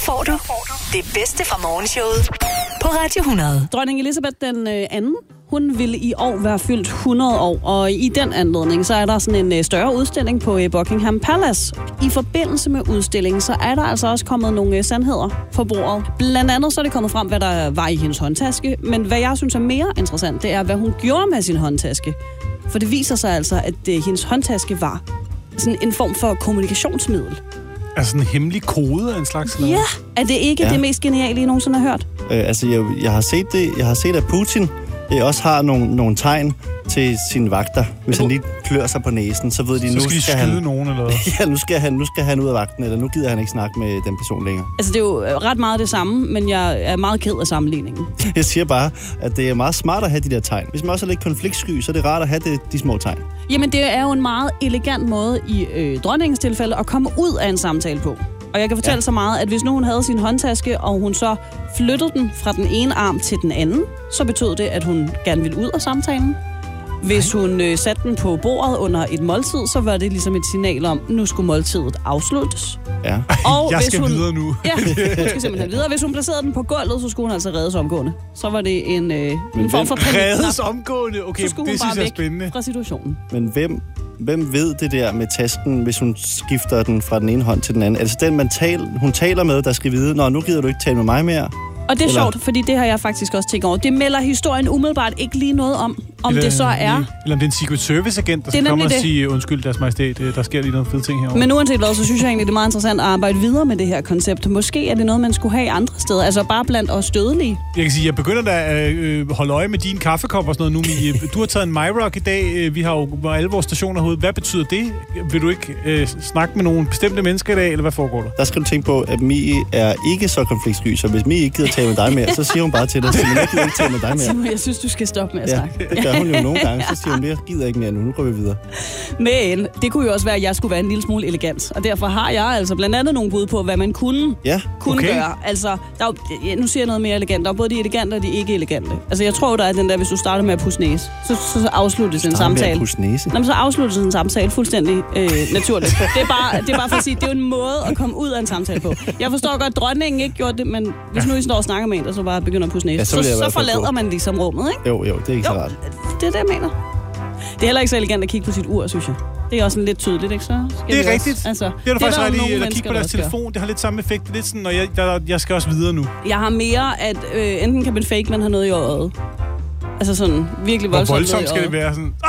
får du det bedste fra morgenshowet på Radio 100. Dronning Elizabeth den anden, hun ville i år være fyldt 100 år, og i den anledning, så er der sådan en større udstilling på Buckingham Palace. I forbindelse med udstillingen, så er der altså også kommet nogle sandheder på bordet. Blandt andet så er det kommet frem, hvad der var i hendes håndtaske, men hvad jeg synes er mere interessant, det er, hvad hun gjorde med sin håndtaske. For det viser sig altså, at hendes håndtaske var sådan en form for kommunikationsmiddel. Altså en hemmelig kode af en slags? Ja, er det ikke det mest geniale, I nogensinde har hørt? Jeg har set det. Jeg har set, at Putin også har nogle tegn til sine vagter. Hvis han lige klør sig på næsen, så ved de, så nu skal skal han nogen, eller hvad? Ja, nu skal han ud af vagten, eller nu gider han ikke snakke med den person længere. Altså, det er jo ret meget det samme, men jeg er meget ked af sammenligningen. Jeg siger bare, at det er meget smart at have de der tegn. Hvis man også er lidt konfliktsky, så er det rart at have de små tegn. Jamen, det er jo en meget elegant måde i dronningens tilfælde at komme ud af en samtale på. Og jeg kan fortælle så meget, at hvis nu hun havde sin håndtaske, og hun så flyttede den fra den ene arm til den anden, så betød det, at hun gerne ville ud af samtalen. Hvis hun satte den på bordet under et måltid, så var det ligesom et signal om, nu skulle måltidet afsluttes. Ja. Og jeg skal videre nu. Ja, hun skal simpelthen videre. Hvis hun placerede den på gulvet, så skulle hun altså reddes omgående. Så var det en form for panik. Reddes omgående? Okay, så skulle det hun synes jeg er spændende. fra situationen. Men hvem ved det der med tasken, hvis hun skifter den fra den ene hånd til den anden? Altså den, hun taler med, der skal vide, nu gider du ikke tale med mig mere. Og det er sjovt, fordi det har jeg faktisk også tænkt over. Det melder historien umiddelbart ikke lige noget om det så er. Eller om det er en Secret Service-agent, der skal komme og sige, undskyld, deres majestæt, der sker lige noget fede ting herovre. Men uanset hvad, så synes jeg egentlig, det er meget interessant at arbejde videre med det her koncept. Måske er det noget, man skulle have andre steder. Altså bare blandt os dødelige. Jeg kan sige, jeg begynder da at holde øje med din kaffekop og sådan noget nu. Du har taget en MyRock i dag. Vi har jo alle vores stationer herude. Hvad betyder det? Vil du ikke snakke med nogle bestemte mennesker i dag, eller hvad foregår der? Der skal du tænke på, at Mie er ikke så konfliktsky, så hvis Mie ikke gider tale med dig mere, så siger hun bare til dig, at jeg gider ikke tale med dig mere. Simon, jeg synes, du skal stoppe med at snakke. Det gør hun jo nogle gange, så siger hun, jeg gider ikke mere nu går vi videre. Men det kunne jo også være, at jeg skulle være en lille smule elegant, og derfor har jeg altså blandt andet nogle bud på, hvad man kunne gøre. Altså, nu siger jeg noget mere elegant. Der er både de elegante og de ikke elegante. Altså, jeg tror, der er den der, hvis du starter med at pusse næse, så afsluttes en samtale. Så afsluttes en samtale fuldstændig naturligt. Det er bare for at sige, det er jo en måde at komme ud af en samtale på. Jeg forstår godt, at dronningen ikke gjorde det, men hvis nu I står og snakker med en, der så bare begynder at pusse næse, så forlader man ligesom rummet, ikke? Jo, det er ikke så rart. Det er det, jeg mener. Det er heller ikke så elegant at kigge på sit ur, synes jeg. Det er også lidt tydeligt, ikke så? Det er rigtigt. Altså, det er du faktisk ret i. Eller kigge på deres telefon. Det har lidt samme effekt. Det er lidt sådan, når jeg skal også videre nu. Jeg har mere, at enten kan man fake, man har noget i øjet. Altså sådan virkelig voldsomt. Hvor voldsomt skal det være sådan?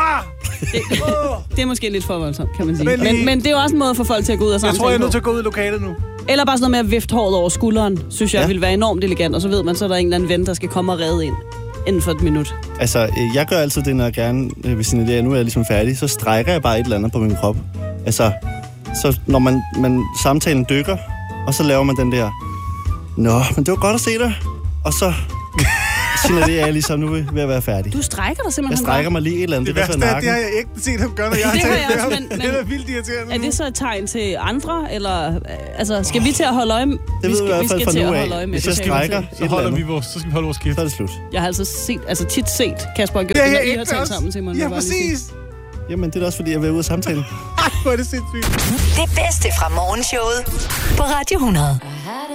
Det er måske lidt for voldsomt, kan man sige. Men det er jo også en måde for folk til at gå ud af samtalen. Jeg tror, jeg er nødt til at gå ud i lokalet nu. Eller bare sådan noget med at vifte håret over skulderen, synes jeg vil være enormt elegant. Og så ved man, så er der en eller anden ven, der skal komme og redde ind inden for et minut. Altså, jeg gør altid det, når jeg gerne, hvis nu er jeg ligesom færdig, så strækker jeg bare et eller andet på min krop. Altså, så når man samtalen dykker, og så laver man den der, men det var godt at se dig. Og så det er ligesom nu ved at være færdig. Du strækker dig simpelthen. Jeg strækker mig lige et eller andet. Det værste er, det har jeg ikke set ham gøre, når jeg har talt med ham. Det er vildt irriterende. Er det så et tegn til andre, eller altså, skal vi til at holde øje med? Det ved vi i hvert fald fra nu af. Hvis jeg strækker, så skal vi holde vores kæft. Så er det slut. Jeg har altså tit set Kasper og Gjørg, når I har talt sammen, Simon. Ja, præcis. Jamen, det er også, fordi jeg vil ud af samtalen. Hvor er det sindssygt. Det bedste fra morgenshowet på Radio 100.